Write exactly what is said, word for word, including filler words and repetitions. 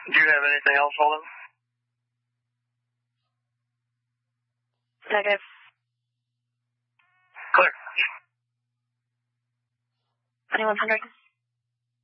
Do you have anything else, Holden? Negative. Clear. twenty-one hundred.